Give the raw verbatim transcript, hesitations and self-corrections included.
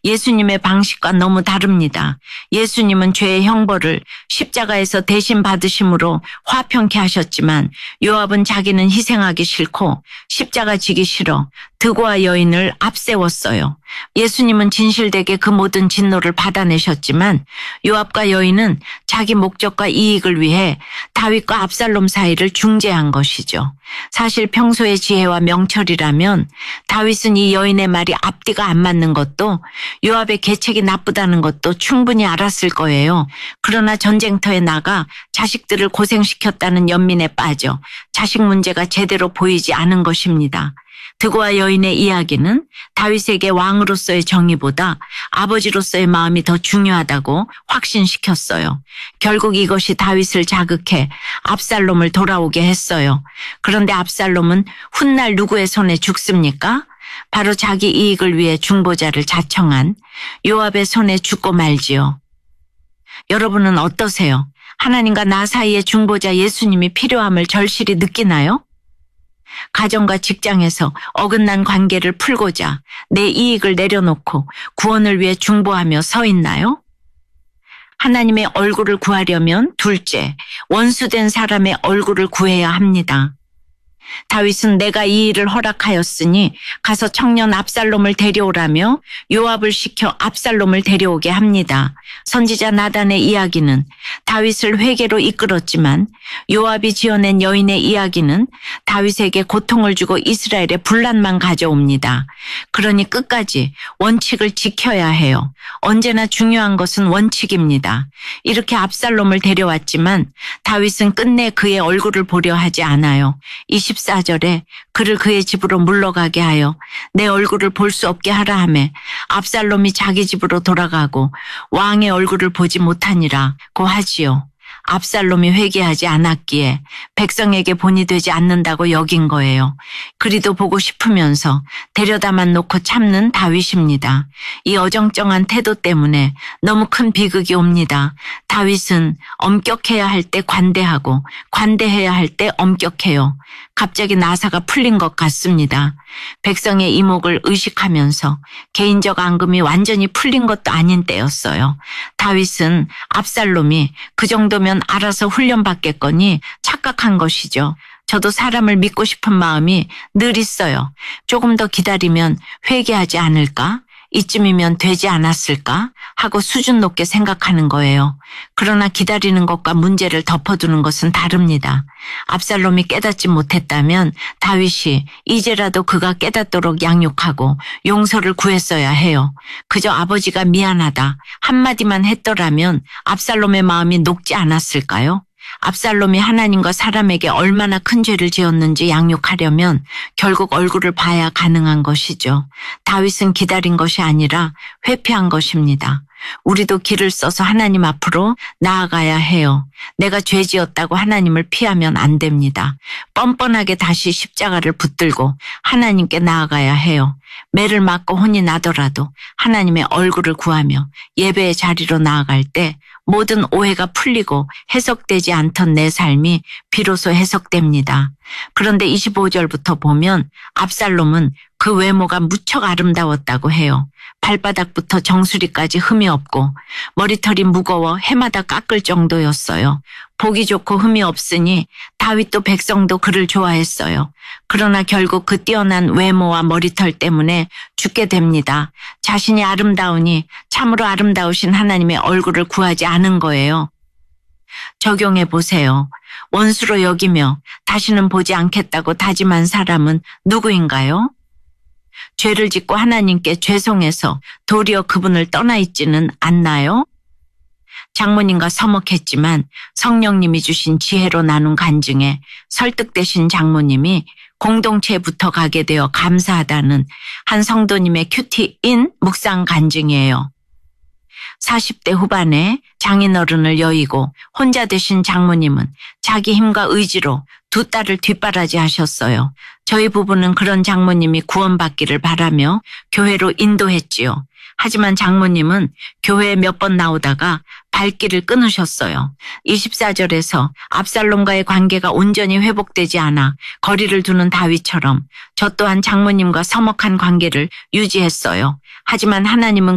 예수님의 방식과 너무 다릅니다. 예수님은 죄의 형벌을 십자가에서 대신 받으심으로 화평케 하셨지만 요압은 자기는 희생하기 싫고 십자가 지기 싫어 드고와 여인을 앞세웠어요. 예수님은 진실되게 그 모든 진노를 받아내셨지만 요압과 여인은 자기 목적과 이익을 위해 다윗과 압살롬 사이를 중재한 것이죠. 사실 평소의 지혜와 명철이라면 다윗은 이 여인의 말이 앞뒤가 안 맞는 것도 요압의 계책이 나쁘다는 것도 충분히 알았을 거예요. 그러나 전쟁터에 나가 자식들을 고생시켰다는 연민에 빠져 자식 문제가 제대로 보이지 않은 것입니다. 드고와 여인의 이야기는 다윗에게 왕으로서의 정의보다 아버지로서의 마음이 더 중요하다고 확신시켰어요. 결국 이것이 다윗을 자극해 압살롬을 돌아오게 했어요. 그런데 압살롬은 훗날 누구의 손에 죽습니까? 바로 자기 이익을 위해 중보자를 자청한 요압의 손에 죽고 말지요. 여러분은 어떠세요? 하나님과 나 사이의 중보자 예수님이 필요함을 절실히 느끼나요? 가정과 직장에서 어긋난 관계를 풀고자 내 이익을 내려놓고 구원을 위해 중보하며 서 있나요? 하나님의 얼굴을 구하려면 둘째, 원수된 사람의 얼굴을 구해야 합니다. 다윗은 내가 이 일을 허락하였으니 가서 청년 압살롬을 데려오라며 요압을 시켜 압살롬을 데려오게 합니다. 선지자 나단의 이야기는 다윗을 회개로 이끌었지만 요압이 지어낸 여인의 이야기는 다윗에게 고통을 주고 이스라엘에 분란만 가져옵니다. 그러니 끝까지 원칙을 지켜야 해요. 언제나 중요한 것은 원칙입니다. 이렇게 압살롬을 데려왔지만 다윗은 끝내 그의 얼굴을 보려 하지 않아요. 이십사 절에 그를 그의 집으로 물러가게 하여 내 얼굴을 볼 수 없게 하라 하매 압살롬이 자기 집으로 돌아가고 왕의 얼굴을 보지 못하니라 고 하지요. 압살롬이 회개하지 않았기에 백성에게 본이 되지 않는다고 여긴 거예요. 그리도 보고 싶으면서 데려다만 놓고 참는 다윗입니다. 이 어정쩡한 태도 때문에 너무 큰 비극이 옵니다. 다윗은 엄격해야 할 때 관대하고 관대해야 할 때 엄격해요. 갑자기 나사가 풀린 것 같습니다. 백성의 이목을 의식하면서 개인적 앙금이 완전히 풀린 것도 아닌 때였어요. 다윗은 압살롬이 그 정도면 알아서 훈련받겠거니 착각한 것이죠. 저도 사람을 믿고 싶은 마음이 늘 있어요. 조금 더 기다리면 회개하지 않을까? 이쯤이면 되지 않았을까? 하고 수준 높게 생각하는 거예요. 그러나 기다리는 것과 문제를 덮어두는 것은 다릅니다. 압살롬이 깨닫지 못했다면 다윗이 이제라도 그가 깨닫도록 양육하고 용서를 구했어야 해요. 그저 아버지가 미안하다 한마디만 했더라면 압살롬의 마음이 녹지 않았을까요? 압살롬이 하나님과 사람에게 얼마나 큰 죄를 지었는지 양육하려면 결국 얼굴을 봐야 가능한 것이죠. 다윗은 기다린 것이 아니라 회피한 것입니다. 우리도 길을 써서 하나님 앞으로 나아가야 해요. 내가 죄 지었다고 하나님을 피하면 안 됩니다. 뻔뻔하게 다시 십자가를 붙들고 하나님께 나아가야 해요. 매를 맞고 혼이 나더라도 하나님의 얼굴을 구하며 예배의 자리로 나아갈 때 모든 오해가 풀리고 해석되지 않던 내 삶이 비로소 해석됩니다. 그런데 이십오 절부터 보면 압살롬은 그 외모가 무척 아름다웠다고 해요. 발바닥부터 정수리까지 흠이 없고 머리털이 무거워 해마다 깎을 정도였어요. 보기 좋고 흠이 없으니 다윗도 백성도 그를 좋아했어요. 그러나 결국 그 뛰어난 외모와 머리털 때문에 죽게 됩니다. 자신이 아름다우니 참으로 아름다우신 하나님의 얼굴을 구하지 않은 거예요. 적용해 보세요. 원수로 여기며 다시는 보지 않겠다고 다짐한 사람은 누구인가요? 죄를 짓고 하나님께 죄송해서 도리어 그분을 떠나 있지는 않나요? 장모님과 서먹했지만 성령님이 주신 지혜로 나눈 간증에 설득되신 장모님이 공동체에 붙어가게 되어 감사하다는 한 성도님의 큐티인 묵상 간증이에요. 사십 대 후반에 장인어른을 여의고 혼자 되신 장모님은 자기 힘과 의지로 두 딸을 뒷바라지 하셨어요. 저희 부부는 그런 장모님이 구원받기를 바라며 교회로 인도했지요. 하지만 장모님은 교회에 몇 번 나오다가 발길을 끊으셨어요. 이십사 절에서 압살롬과의 관계가 온전히 회복되지 않아 거리를 두는 다윗처럼 저 또한 장모님과 서먹한 관계를 유지했어요. 하지만 하나님은